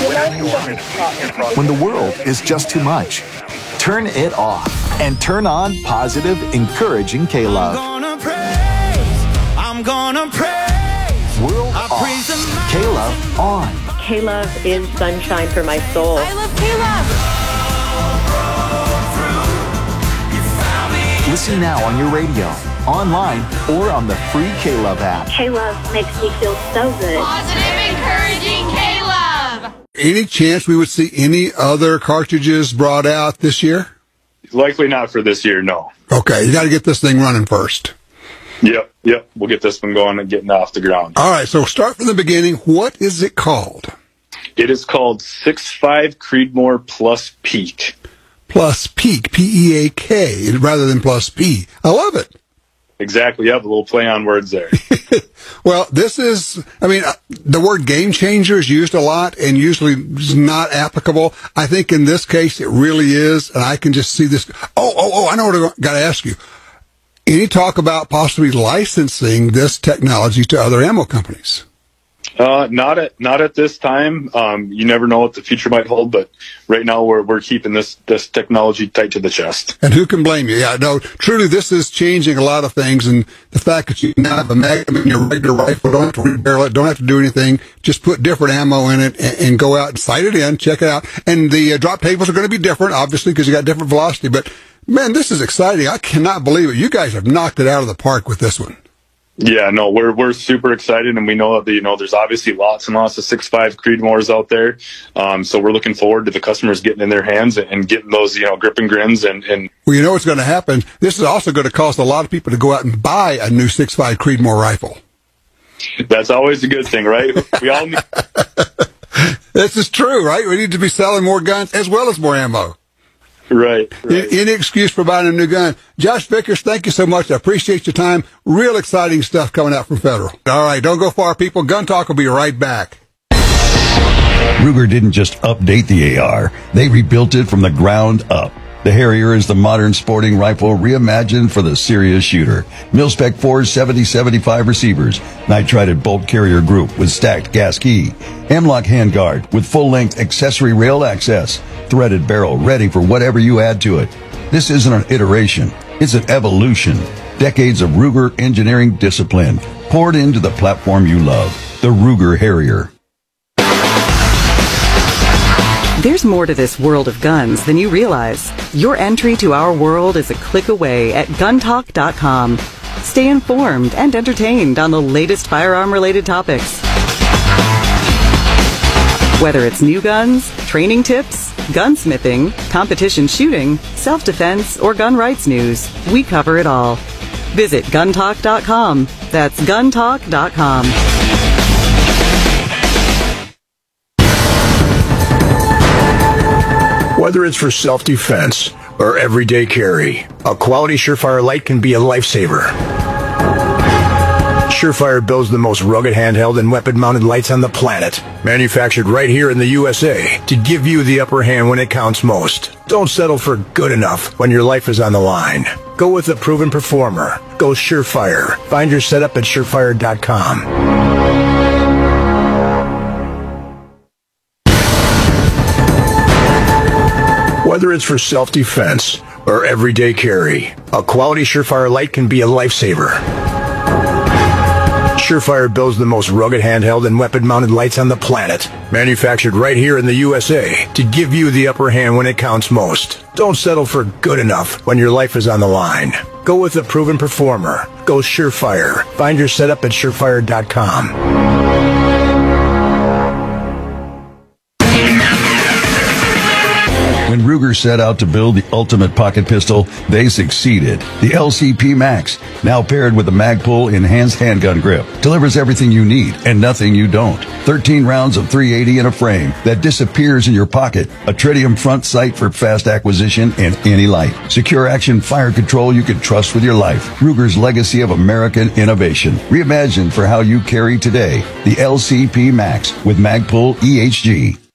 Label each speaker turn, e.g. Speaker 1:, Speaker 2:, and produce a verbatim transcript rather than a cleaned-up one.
Speaker 1: When the world is just too much, turn it off and turn on positive, encouraging K-Love.
Speaker 2: I'm gonna praise, I'm gonna praise.
Speaker 1: World off, K-Love on.
Speaker 3: K-Love is sunshine for my soul.
Speaker 4: I love K-Love.
Speaker 1: Listen now on your radio, online, or on the free K-Love app.
Speaker 3: K-Love makes me feel so good.
Speaker 4: Positive, encouraging K-Love.
Speaker 5: Any chance we would see any other cartridges brought out this year?
Speaker 6: Likely not for this year, no.
Speaker 5: Okay, you got to get this thing running first.
Speaker 6: Yep, yep. We'll get this one going and getting off the ground.
Speaker 5: All right, so start from the beginning. What is it called?
Speaker 6: It is called six five Creedmoor Plus Peak.
Speaker 5: Plus Peak, P E A K, rather than Plus P. I love it.
Speaker 6: Exactly. You have a little play on words there.
Speaker 5: Well, this is, I mean, the word game changer is used a lot and usually is not applicable. I think in this case it really is, and I can just see this. Oh, oh, oh, I know what I got to ask you. Any talk about possibly licensing this technology to other ammo companies?
Speaker 6: Uh, not at not at this time. Um, you never know what the future might hold, but right now we're we're keeping this this technology tight to the chest.
Speaker 5: And who can blame you? Yeah, no, truly, this is changing a lot of things, and the fact that you now have a Magnum in your regular rifle, don't have to rebarrel it, don't have to do anything, just put different ammo in it and, and go out and sight it in, check it out. And the uh, drop tables are going to be different, obviously, because you got different velocity. But man, this is exciting. I cannot believe it. You guys have knocked it out of the park with this one.
Speaker 6: Yeah, no, we're we're super excited, and we know that, you know, there's obviously lots and lots of six five Creedmoors out there. Um, so we're looking forward to the customers getting in their hands and getting those, you know, grip and grins. And, and
Speaker 5: well, you know what's going to happen? This is also going to cause a lot of people to go out and buy a new six five Creedmoor rifle.
Speaker 6: That's always a good thing, right? We all need.
Speaker 5: This is true, right? We need to be selling more guns as well as more ammo.
Speaker 6: Right, right.
Speaker 5: Any excuse for buying a new gun. Josh Vickers, thank you so much. I appreciate your time. Real exciting stuff coming out from Federal. All right, don't go far, people. Gun Talk will be right back.
Speaker 7: Ruger didn't just update the A R. They rebuilt it from the ground up. The Harrier is the modern sporting rifle reimagined for the serious shooter. Mil-Spec four seventy seventy-five receivers, nitrided bolt carrier group with stacked gas key, M-LOK handguard with full-length accessory rail access, threaded barrel ready for whatever you add to it. This isn't an iteration, it's an evolution. Decades of Ruger engineering discipline poured into the platform you love, the Ruger Harrier.
Speaker 8: There's more to this world of guns than you realize. Your entry to our world is a click away at gun talk dot com. Stay informed and entertained on the latest firearm-related topics. Whether it's new guns, training tips, gunsmithing, competition shooting, self-defense, or gun rights news, we cover it all. Visit gun talk dot com. That's gun talk dot com.
Speaker 9: Whether it's for self-defense or everyday carry, a quality Surefire light can be a lifesaver. Surefire builds the most rugged handheld and weapon-mounted lights on the planet, manufactured right here in the U S A to give you the upper hand when it counts most. Don't settle for good enough when your life is on the line. Go with a proven performer. Go Surefire. Find your setup at surefire dot com. Whether it's for self-defense or everyday carry, a quality Surefire light can be a lifesaver. Surefire builds the most rugged handheld and weapon-mounted lights on the planet, manufactured right here in the U S A to give you the upper hand when it counts most. Don't settle for good enough when your life is on the line. Go with a proven performer. Go Surefire. Find your setup at surefire dot com.
Speaker 7: When Ruger set out to build the ultimate pocket pistol, they succeeded. The L C P Max, now paired with the Magpul enhanced handgun grip, delivers everything you need and nothing you don't. thirteen rounds of three eighty in a frame that disappears in your pocket. A tritium front sight for fast acquisition in any light. Secure action fire control you can trust with your life. Ruger's legacy of American innovation. Reimagined for how you carry today. The L C P Max with Magpul E H G.